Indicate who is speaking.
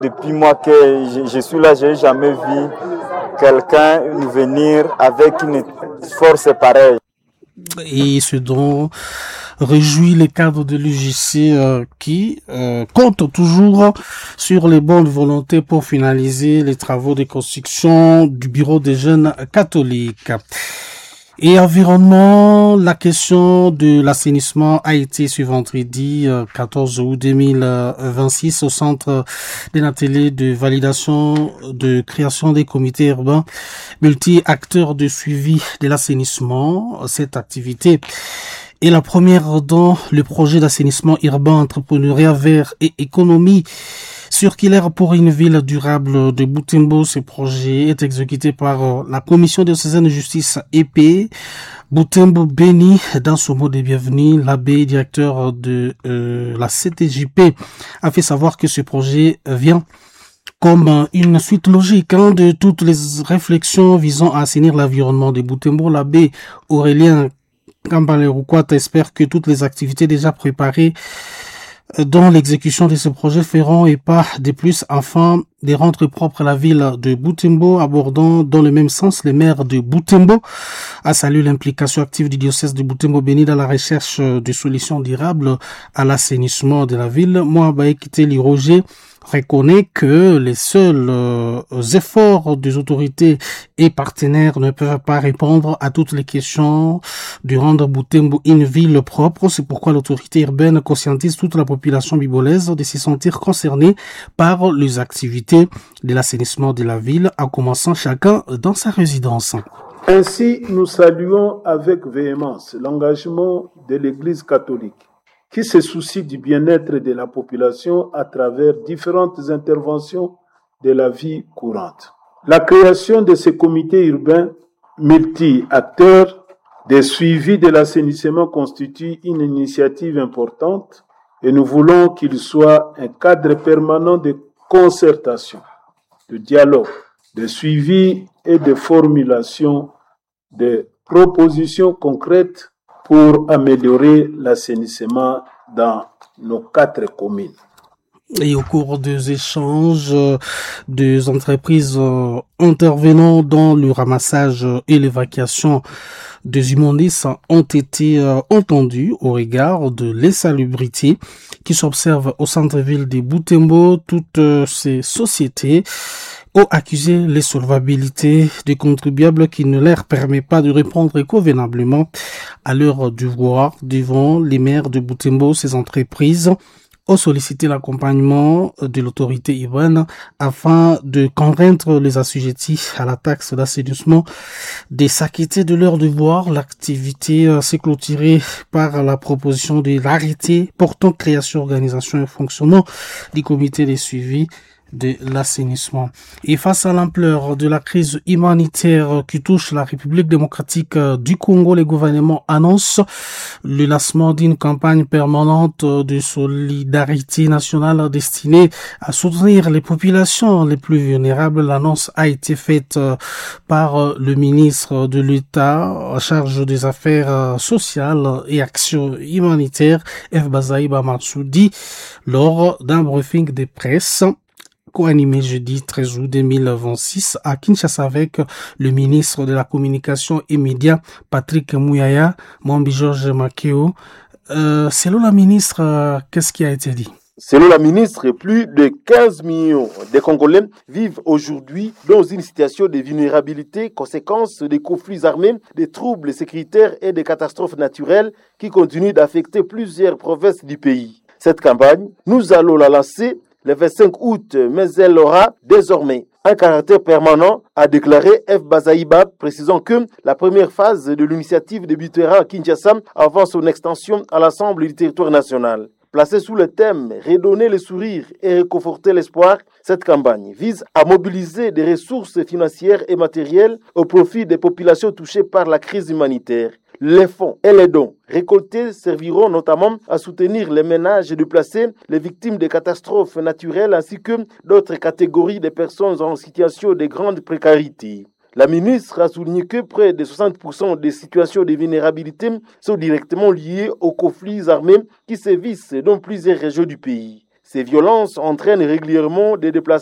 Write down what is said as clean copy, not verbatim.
Speaker 1: Depuis moi que je suis là, je n'ai jamais vu quelqu'un nous venir avec une force pareille.
Speaker 2: Et ce dont réjouit les cadres de l'UJC qui comptent toujours sur les bonnes volontés pour finaliser les travaux de construction du bureau des jeunes catholiques. Et environnement, la question de l'assainissement a été ce vendredi 14 août 2026 au centre d'un atelier de validation de création des comités urbains multi-acteurs de suivi de l'assainissement. Cette activité est la première dans le projet d'assainissement urbain, entrepreneuriat vert et économie circulaire pour une ville durable de Butembo. Ce projet est exécuté par la Commission diocésaine de justice EP Butembo Béni. Dans son mot de bienvenue, l'abbé directeur de la CTJP a fait savoir que ce projet vient comme une suite logique de toutes les réflexions visant à assainir l'environnement de Butembo. L'abbé Aurélien Kambale-Rukwat espère que toutes les activités déjà préparées dans l'exécution de ce projet feront et pas de plus afin de rendre propre la ville de Butembo, abordant dans le même sens les maires de Butembo, a salué l'implication active du diocèse de Butembo Béni dans la recherche de solutions durables à l'assainissement de la ville. Mohabaï Kiteli Roger reconnaît que les seuls efforts des autorités et partenaires ne peuvent pas répondre à toutes les questions de rendre Butembo une ville propre. C'est pourquoi l'autorité urbaine conscientise toute la population bibolaise de se sentir concernée par les activités de l'assainissement de la ville, en commençant chacun dans sa résidence.
Speaker 3: Ainsi, nous saluons avec véhémence l'engagement de l'Église catholique qui se soucie du bien-être de la population à travers différentes interventions de la vie courante. La création de ces comités urbains multi-acteurs de suivi de l'assainissement constitue une initiative importante et nous voulons qu'il soit un cadre permanent de concertation, de dialogue, de suivi et de formulation de propositions concrètes pour améliorer l'assainissement dans nos 4 communes.
Speaker 2: Et au cours des échanges, des entreprises intervenant dans le ramassage et l'évacuation des immondices ont été entendues au regard de l'insalubrité qui s'observe au centre-ville de Butembo. Toutes ces sociétés ont accusé l'insolvabilité des contribuables qui ne leur permet pas de répondre convenablement à leurs devoirs devant les maires de Butembo. Ces entreprises ont sollicité l'accompagnement de l'autorité urbaine afin de convaincre les assujettis à la taxe d'assainissement de s'acquitter de leurs devoirs. L'activité s'est clôturée par la proposition de l'arrêté portant création, organisation et fonctionnement du comité de suivi de l'assainissement. Et face à l'ampleur de la crise humanitaire qui touche la République démocratique du Congo, le gouvernement annonce le lancement d'une campagne permanente de solidarité nationale destinée à soutenir les populations les plus vulnérables. L'annonce a été faite par le ministre de l'État en charge des affaires sociales et actions humanitaires, F. Bazaïba Matsoudi, lors d'un briefing de presse co-animé jeudi 13 août 2026 à Kinshasa avec le ministre de la Communication et Médias, Patrick Mouyaya, Mwambi Georges Makeo. Selon la ministre, qu'est-ce qui a été dit?
Speaker 4: Selon la ministre, plus de 15 millions de Congolais vivent aujourd'hui dans une situation de vulnérabilité, conséquence des conflits armés, des troubles sécuritaires et des catastrophes naturelles qui continuent d'affecter plusieurs provinces du pays. Cette campagne, nous allons la lancer le 25 août, mais elle aura désormais un caractère permanent, a déclaré F. Bazaïba, précisant que la première phase de l'initiative débutera à Kinshasa avant son extension à l'ensemble du territoire national. Placée sous le thème « Redonner le sourire et réconforter l'espoir », cette campagne vise à mobiliser des ressources financières et matérielles au profit des populations touchées par la crise humanitaire. Les fonds et les dons récoltés serviront notamment à soutenir les ménages déplacés, les victimes des catastrophes naturelles ainsi que d'autres catégories de personnes en situation de grande précarité. La ministre a souligné que près de 60% des situations de vulnérabilité sont directement liées aux conflits armés qui sévissent dans plusieurs régions du pays. Ces violences entraînent régulièrement des déplacements